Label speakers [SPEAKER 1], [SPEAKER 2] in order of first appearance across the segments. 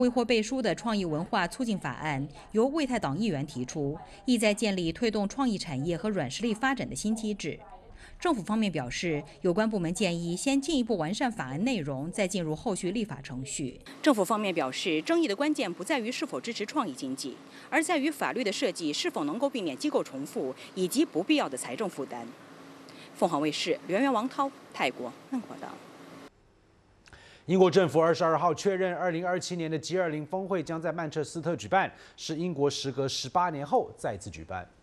[SPEAKER 1] 未获背书的创意文化促进法案由为泰党议员提出，意在建立推动创意产业和软实力发展的新机制。政府方面表示，有关部门建议先进一步完善法案内容，再进入后续立法程序。政府方面表示，争议的关键不在于是否支持创意经济，而在于法律的设计是否能够避免机构重复以及不必要的财政负担。凤凰卫视刘源、王涛，泰国孟报道。
[SPEAKER 2] 英国政府22号确认，2027年的 G20 峰会将在曼彻斯特举办，是英国时隔18年后再次举办。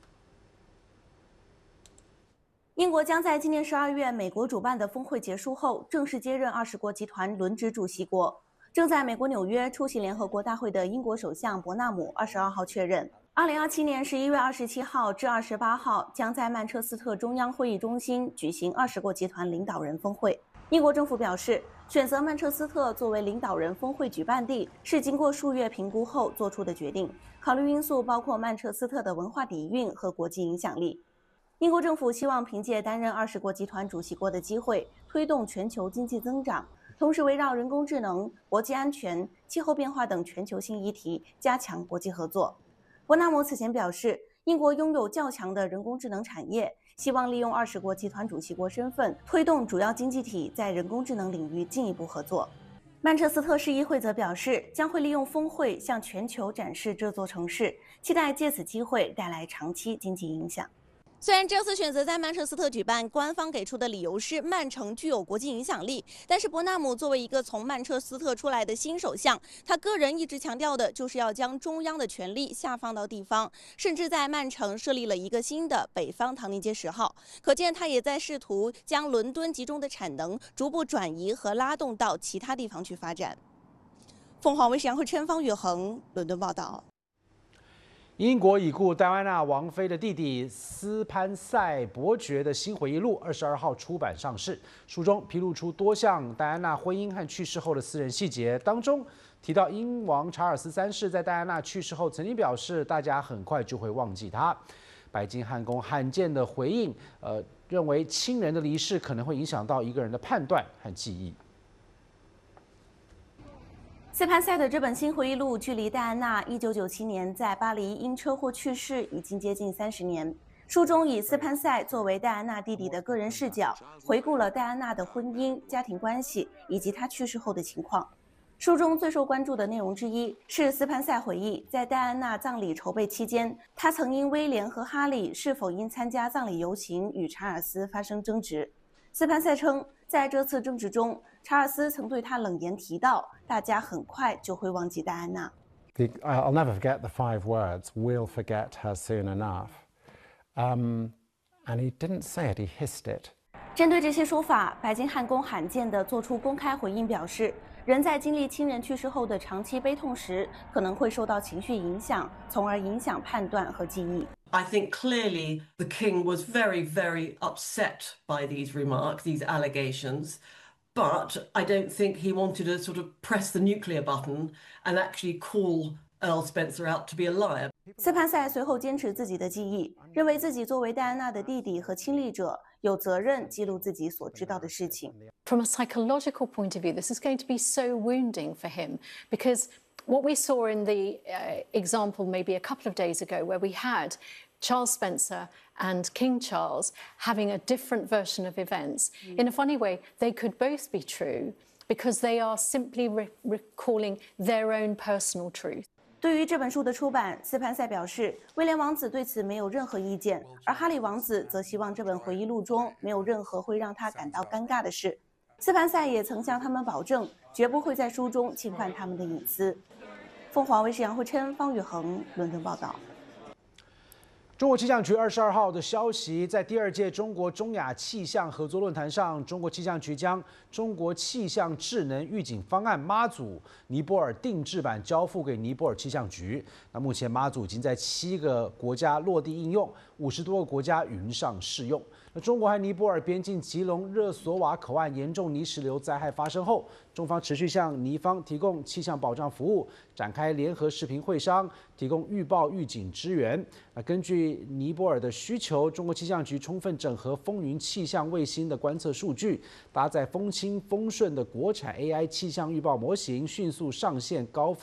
[SPEAKER 3] 英国将在今年12月美国主办的峰会结束后，正式接任20国集团轮值主席国。正在美国纽约出席联合国大会的英国首相伯纳姆22号确认，2027年11月27号至28号将在曼彻斯特中央会议中心举行20国集团领导人峰会。英国政府表示，选择曼彻斯特作为领导人峰会举办地是经过数月评估后做出的决定，考虑因素包括曼彻斯特的文化底蕴和国际影响力。英国政府希望凭借担任20国集团主席国的机会，推动全球经济增长，同时围绕人工智能、国际安全、气候变化等全球性议题加强国际合作。伯纳姆此前表示，英国拥有较强的人工智能产业，希望利用20国集团主席国身份，推动主要经济体在人工智能领域进一步合作。曼彻斯特市议会则表示，将会利用峰会向全球展示这座城市，期待借此机会带来长期经济影响。
[SPEAKER 4] 虽然这次选择在曼彻斯特举办，官方给出的理由是曼城具有国际影响力，但是伯纳姆作为一个从曼彻斯特出来的新首相，他个人一直强调的就是要将中央的权力下放到地方，甚至在曼城设立了一个新的北方唐宁街10号，可见他也在试图将伦敦集中的产能逐步转移和拉动到其他地方去发展。凤凰卫视杨慧琛、方宇恒伦敦报道。
[SPEAKER 2] 英国已故戴安娜王妃的弟弟斯潘塞伯爵的新回忆录22号出版上市，书中披露出多项戴安娜婚姻和去世后的私人细节，当中提到英王查尔斯3世在戴安娜去世后曾经表示，大家很快就会忘记她。白金汉宫罕见的回应，认为亲人的离世可能会影响到一个人的判断和记忆。
[SPEAKER 3] 斯潘塞的这本新回忆录距离戴安娜1997年在巴黎因车祸去世已经接近30年。书中以斯潘塞作为戴安娜弟弟的个人视角，回顾了戴安娜的婚姻、家庭关系以及她去世后的情况。书中最受关注的内容之一是斯潘塞回忆，在戴安娜葬礼筹备期间，他曾因威廉和哈利是否应参加葬礼游行与查尔斯发生争执。斯潘塞称，在这次争执中，查尔斯曾对他冷言提到，大家很快就会忘记戴安娜。
[SPEAKER 5] I'll never forget the 5 words, we'll forget her soon enough. And he didn't say it, he hissed it.
[SPEAKER 3] 针对这些说法，白金汉宫罕见地做出公开回应，表示人在经历亲人去世后的长期悲痛时，可能会受到情绪影响，从而影响判断和记忆。
[SPEAKER 6] I think clearly the king was very, very upset by these remarks, these allegations, but I don't think he wanted to sort of press the nuclear button and actually call Earl Spencer out to be a liar.
[SPEAKER 3] 斯潘塞随后坚持自己的记忆，认为自己作为戴安娜的弟弟和亲历者，有责任记录自己所知道的事情。
[SPEAKER 7] From a psychological point of view, this is going to be so wounding for him because what we saw in the example maybe a couple of days ago where we had Charles Spencer and King Charles having a different version of events. In a funny way, they could both be true because they are simply recalling their own personal truth.
[SPEAKER 3] 对于这本书的出版，斯潘塞表示，威廉王子对此没有任何意见，而哈里王子则希望这本回忆录中没有任何会让他感到尴尬的事。斯潘塞也曾向他们保证，绝不会在书中侵犯他们的隐私。凤凰卫视杨慧琛、方宇恒伦敦报道。
[SPEAKER 2] 中国气象局22号的消息，在第2届中国中亚气象合作论坛上，中国气象局将中国气象智能预警方案妈祖尼泊尔定制版交付给尼泊尔气象局。那目前妈祖已经在7个国家落地应用，50多个国家云上试用。 中国和尼泊尔边境吉隆热索瓦口岸严重泥石流灾害发生后，中方持续向尼方提供气象保障服务，展开联合视频会商，提供预报预警支援。根据尼泊尔的需求，中国气象局充分整合风云气象卫星的观测数据，搭载风轻风顺的国产 AI 气象预报模型，迅速上线高